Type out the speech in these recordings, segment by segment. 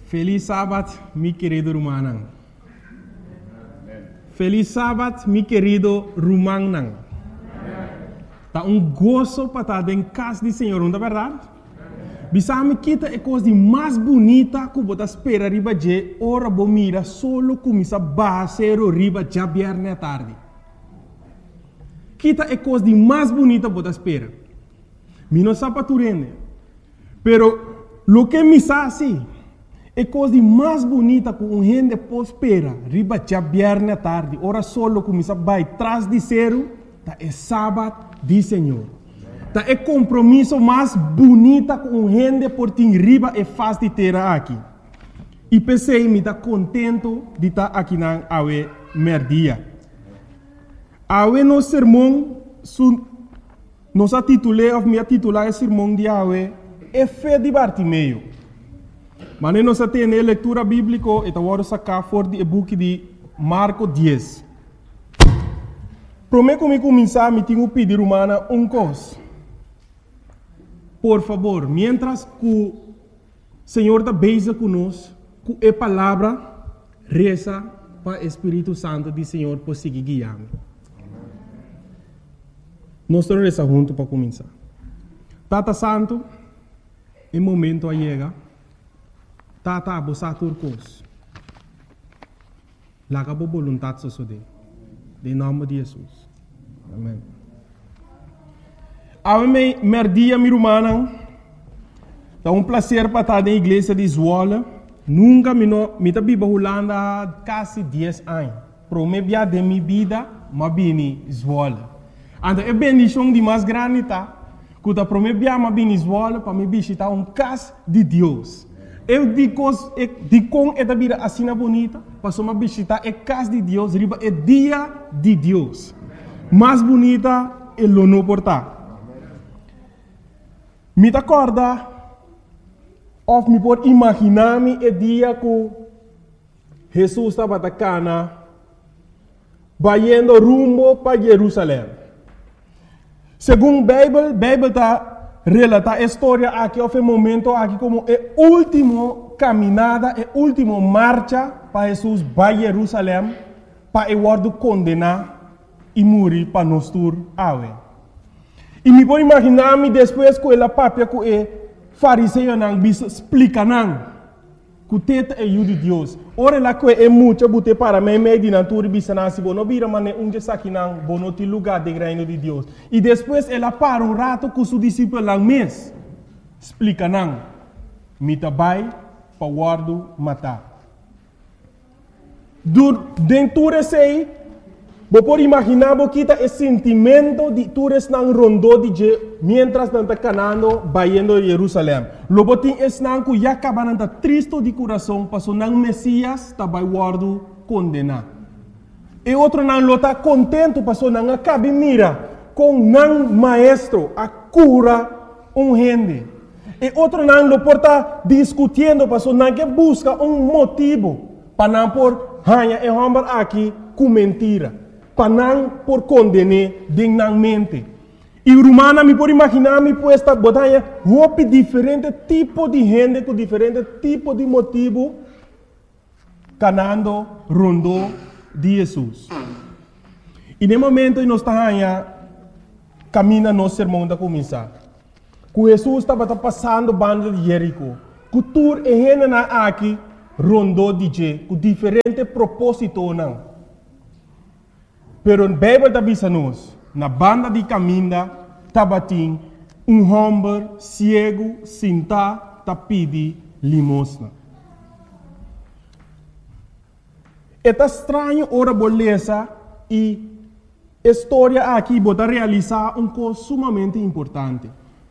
Feliz sábado, mi querido Rumanang. Feliz sábado, mi querido Rumanang. Tá gozo para estar em casa do Senhor, não é verdade? Bisame kita é coisa mais bonita que você espera riba de ora bo mira solo começa basero riba já viernes à tarde. Kita é coisa mais bonita que você espera. Mi não sabe tu rende. Pero lo que me sabe é coisa mais bonita que gente pode esperar riba já viernes à tarde. Ora solo começa vai trás de zero, tá é sábado do Senhor. Tá é compromisso mais bonita com gente por ter riba e faz de ter aqui. E pensei me tá contento de estar aqui na awe merdia. Awe no sermão nos titulei ou me titular o sermão de awe é fé de Bartimeu. Mas nós temos a leitura bíblica e agora sacar fora do book de Marcos 10. Prometo que começar me tenho pedir humana coisa. Por favor, mientras que o Senhor está beija conosco, com a palavra, reza para o Espírito Santo do Senhor por seguir guiando. Nós estamos rezando juntos para começar. Tata Santo, em momento a chega, Tata abusar turcos. Laga por vontade sosode. Em nome de Jesus. Amém. Ame merdia mi rumana. É prazer para estar na igreja de Zwolle. Nunca me tá biba Holanda quase 10 anos. Promebia de minha vida, mas bini Zwolle. Então é bendição de mais grande tá. Quando promebia mas bini Zwolle para me visitar casa de Deus. Eu digo com esta vida assim bonita, para me visitar a casa de Deus, riba é dia de Deus. Mais bonita é o não portar. Me acorda, ou me pode imaginar-me o dia que Jesus estava na Cana, indo rumo para Jerusalém. Segundo a Bíblia está relata a história aqui, houve um momento aqui como a última caminhada, a última marcha para Jesus para Jerusalém, para o condenar e morrer para nós tur awe. E me pode imaginar-me depois que ela papia que o fariseu não bisa explica não que o teta é o de Deus. Ora lá que é muito bote para mim de natura bisa nasi bono vira mane onde saki não bono ti lugar de reino de Deus. E depois ela para rato com seu discípulo lá mês explica não me tabai para guardo matar. Dentro sei você pode imaginar que esse sentimento de todos não rondou de mientras não está canando indo a Jerusalém. Logo tem esse não que já acaba não triste de coração, passou não Messias está vai guardo condenar. E outro não está contente, passou não acaba mira com não maestro a cura gente. E outro não lo porta discutindo, passou não que busca motivo para não por hanha e hambar aqui com mentira. Para não por condenar dignamente. E romana me pode imaginar me puesta botanha roupa diferente tipo de gente com diferente tipo de motivo canando rondou de Jesus. E no momento que nós estamos caminhando nosso sermão da começar. Que Jesus estava passando banda de Jerico. Que tur e gente na aqui rondou de com diferente propósito não. Pero a Bíblia está dizendo na banda de caminho, tabatim, homem cego, sentado, tá pedi limosna. É estranho ora beleza e a história aqui bota realizar coisa sumamente importante.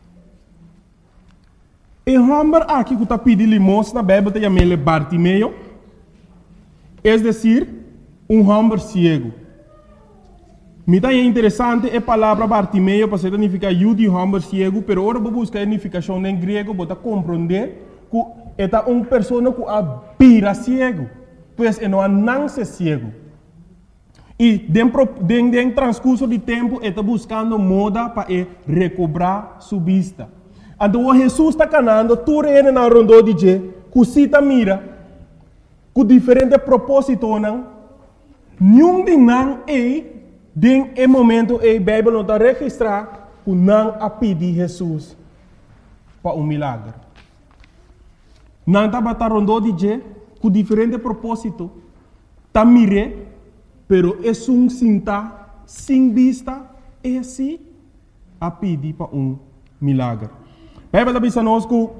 O homem aqui que tá pedi limosna, a Bíblia está chamando Bartimeu, é decir, homem cego. Me está interessante a palavra Bartimeu, para significar eu de homem cego, pero agora vou buscar a significação em grego para compreender que é uma pessoa que vira cego, pois não nasce cego. E dentro do transcurso de tempo, está buscando moda para recobrar sua vista. Então, Jesus está canando, tudo ele na rondou de cosita mira, com diferente propósito não, nenhum de não é, den é momento a Bíblia não está registrar, que não a pedir Jesus para milagre. Não está batendo de je, com diferente propósito, tá mire, pero é sinta, sem vista, é assim, a pedir para milagre. A Bíblia diz a nós que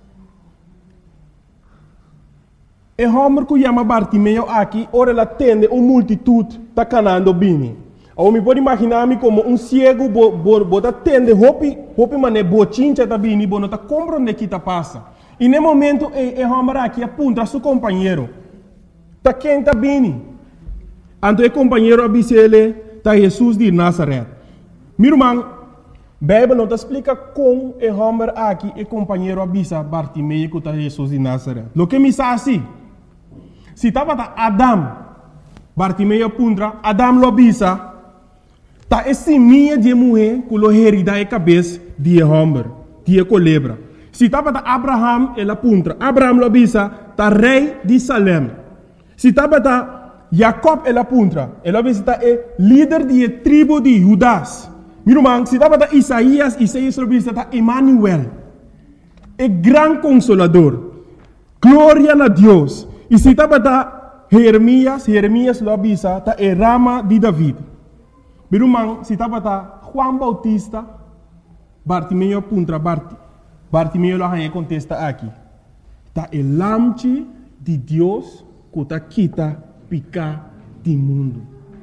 é homem que chama Bartimeu aqui, ora ela tende uma multitude está canando bem. Ou me pode imaginar-me como cego, bota tende, hopi mané, bochincha tá bem, não tá compreendendo o que está passa. E no momento, é homem aqui aponta a seu companheiro. Tá quem está bem. Então, o companheiro avisa ele, tá Jesus de Nazaré. Meu irmão, a Bíblia não te explica como o homem aqui, o companheiro avisa Bartimeu que está Jesus de Nazaré. O que me diz assim, se estava Adam, Bartimeu apunta, Adam lo avisa, tá esse minha de mulher que lo herida a cabeça de homem, de culebra. Se estava Abraham, ele apunta, Abraham lo avisa, tá rei de Salem. Se estava Jacob, ele apunta, ele avisa, tá líder de tribo de Judas. Meu irmão, se estava Isaías lo avisa, tá Emmanuel, é grande consolador, glória a Deus. E se estava Jeremias lo avisa, tá rama de David. Meu irmão, se estava Juan Bautista, Bartimeu apunta, Bartimeu lá contesta aqui. Tá o lamche de Deus que está quita picar do mundo.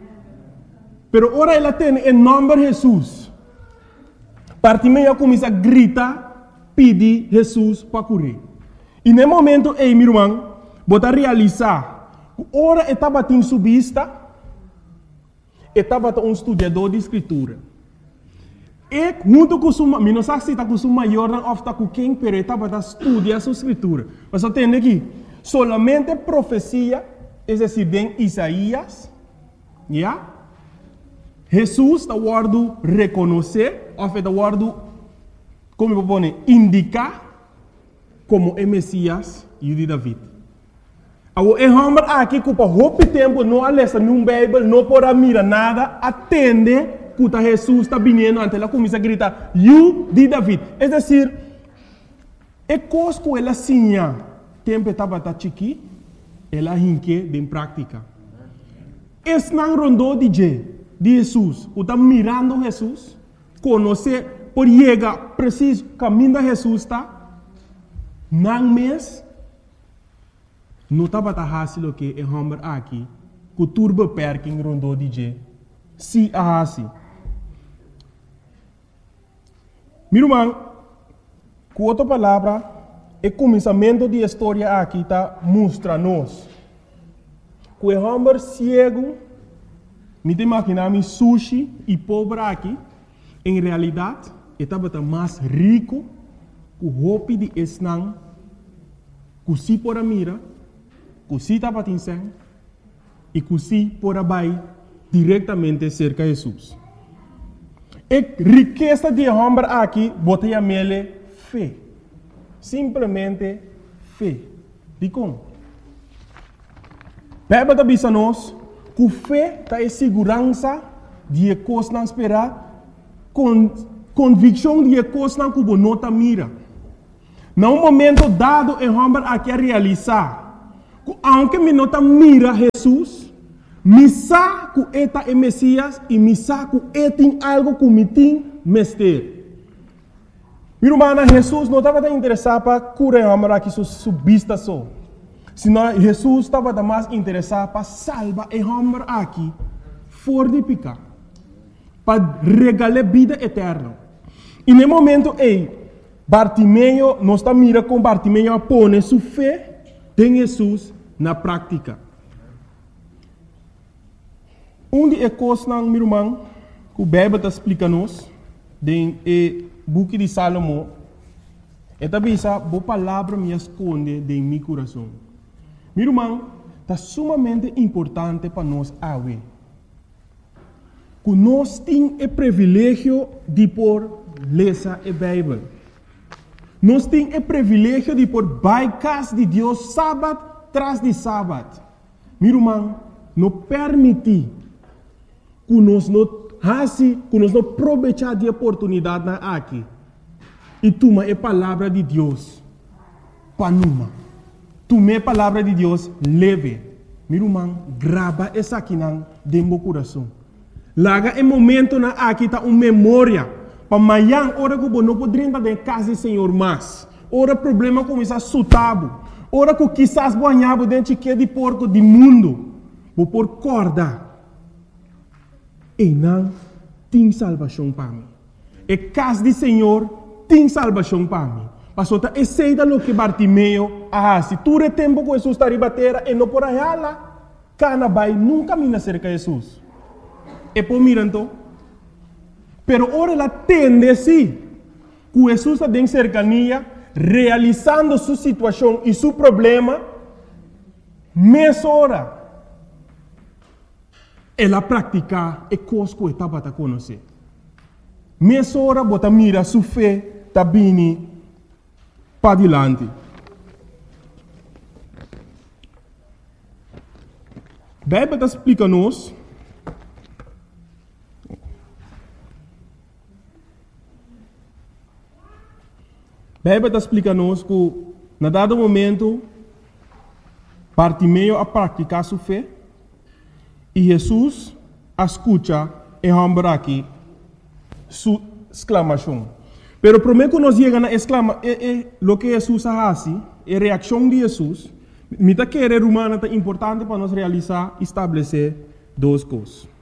Pero ora ela tem em nome de Jesus. Bartimeu começa a gritar, pedir Jesus para curar. E no momento, meu irmão, bota realizar, ora estava em sua vista, estava estudador de escritura. E junto com sua, não sei se está com sua maior ou está com quem, mas estava estudando a sua escritura. Mas você tem aqui, solamente profecia, é decir, em Isaías, yeah? Jesus está guardando reconhecer, ou está guardando, como eu vou indicar, como é Messias e de David. O homem aqui que por muito tempo não alessa num Bíblia, não pode mirar nada, atende que Jesus está vindo ante ela começa a gritar, "You de David". É decir, é coisa que ela sinha, tempo estava chiqui, ela hinque em prática. Esse não rondou de Jesus, que está mirando Jesus, conhecer, por chegar preciso, caminho de Jesus está, não mês, não estava fácil que é homem aqui, que turba perking rondou de se a assim. Meu irmão, com outra palavra, o começamento da história aqui está mostra-nos que o homem cego, me imaginar sushi e pobre aqui, em realidade, estava mais rico que o roupa de esnang, que se por mira, que se estava em e que se por vai diretamente cerca de Jesus. A riqueza de homem aqui, botei a mele fé. Simplesmente fé. De como? A Bíblia diz a nós que fé está em segurança de coisas não esperar, convicção de coisas não que não está mira. Num momento dado, o homem aqui a realizar, que aunque me não está mira Jesus, me sabe que eta é Messias e me sabe que tem algo que me tem mestre. Meu irmão, Jesus não estava interessado para curar o homem aqui sua vista só. Senão Jesus estava mais interessado para salvar o homem aqui fora de pecar. Para regalar vida eterna. E no momento, Bartimeu, nós estamos mirando como Bartimeu põe sua fé em Jesus na prática. De coisas, meu irmão, que a Bíblia está explicando-nos, no book de Salomão, é também essa boa palavra me esconde em meu coração. Meu irmão, está sumamente importante para nós ver que nós temos o privilégio de por ler a Bíblia. Nós temos o privilégio de por casa de Deus sábado tras de sábado. Meu irmão, não permite que nós não aproveitar de oportunidade aqui. E toma a palavra de Deus para numa. Toma a palavra de Deus leve. Meu irmão, grava essa aqui dentro do coração. Laga o momento na aqui tá uma memória. Para amanhã, hora que você não pode entrar em casa do Senhor mais. Hora problema começa a sutabo. Hora que quizás banhava dentro de porco do mundo. Vou por corda. E não tem salvação para mim. E casa do Senhor tem salvação para mim. Pastor, aceita o que Bartimeu se tu é tempo que Jesus está em batera e não por aí lá, cana vai nunca me cerca de Jesus. E por mirando, pero ora ela tende sim, que Jesus está em cercania, realizando sua situação e seu problema, mais hora, ela pratica e coisa que estava a conhecer. Mais hora, bota mira sua fé, está bem para adiante. Bíblia explica-nos que, na dado momento, Bartimeu a praticar sua fé e Jesus escuta e rambra aqui sua exclamação. Pero primeiro que nós chegamos a exclamar, o que Jesus faz, a reação de Jesus, me está querendo humana é importante para nós realizar, estabelecer duas coisas.